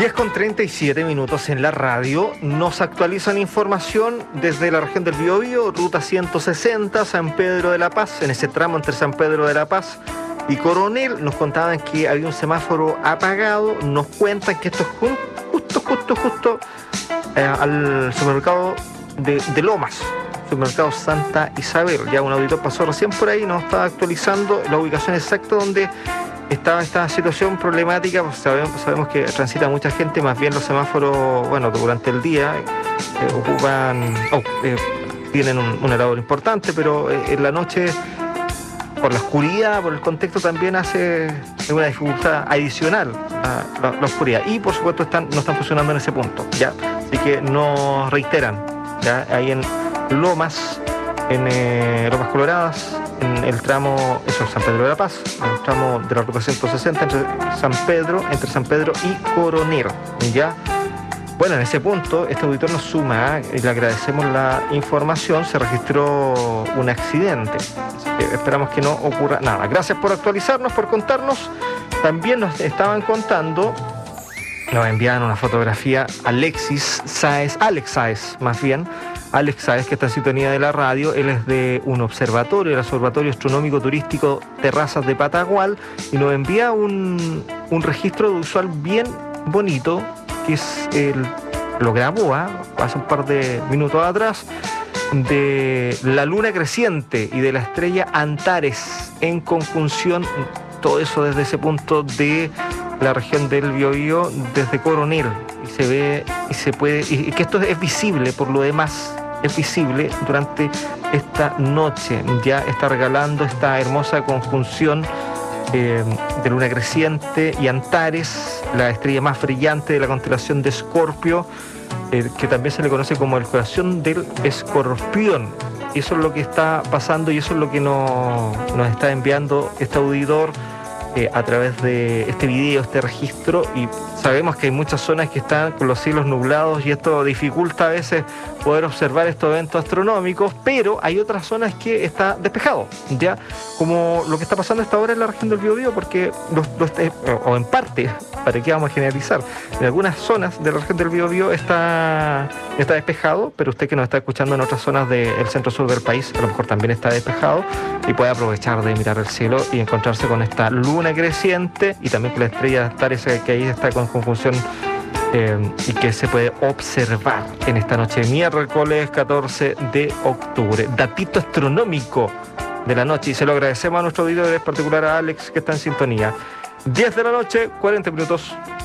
10:37 en la radio. Nos actualizan información desde la región del Biobío, ruta 160, San Pedro de la Paz. En ese tramo entre San Pedro de la Paz y Coronel nos contaban que había un semáforo apagado. Nos cuentan que esto es justo al supermercado de Lomas, supermercado Santa Isabel. Ya un auditor pasó recién por ahí, nos está actualizando la ubicación exacta donde estaba esta situación problemática. Pues sabemos que transita mucha gente, más bien los semáforos, bueno, durante el día tienen una labor importante, pero en la noche, por la oscuridad, por el contexto, también hace una dificultad adicional a la oscuridad. Y por supuesto no están funcionando en ese punto, ¿ya? Así que nos reiteran, ¿ya? Ahí en Lomas, Lomas Coloradas, en el tramo, eso es San Pedro de la Paz, en el tramo de la ruta 160 entre San Pedro y Coronel, ¿ya? Bueno, en ese punto, este auditor nos suma, y le agradecemos la información, se registró un accidente, así que esperamos que no ocurra nada. Gracias por actualizarnos, por contarnos. También nos estaban contando, nos enviaron una fotografía Alex Sáez, que está en sintonía de la radio. Él es de un observatorio, el Observatorio Astronómico Turístico Terrazas de Patagual, y nos envía un registro visual bien bonito, que lo grabó hace un par de minutos atrás, de la luna creciente y de la estrella Antares en conjunción, todo eso desde ese punto de la región del Biobío, desde Coronel, y se ve y se puede, y que esto es visible, por lo demás es visible durante esta noche. Ya está regalando esta hermosa conjunción de luna creciente y Antares, la estrella más brillante de la constelación de Escorpio, que también se le conoce como el corazón del escorpión. Eso es lo que está pasando y eso es lo que nos está enviando este auditor a través de este video, este registro. Y sabemos que hay muchas zonas que están con los cielos nublados y esto dificulta a veces poder observar estos eventos astronómicos, pero hay otras zonas que está despejado, ya como lo que está pasando a esta hora en la región del Biobío, porque o en parte, para qué vamos a generalizar, en algunas zonas de la región del Biobío está despejado, pero usted que nos está escuchando en otras zonas del centro-sur del país, a lo mejor también está despejado y puede aprovechar de mirar el cielo y encontrarse con esta luna creciente y también con la estrella Antares, que ahí está con conjunción y que se puede observar en esta noche, miércoles 14 de octubre. Datito astronómico de la noche, y se lo agradecemos a nuestro auditor, en particular a Alex, que está en sintonía. 10 de la noche, 40 minutos.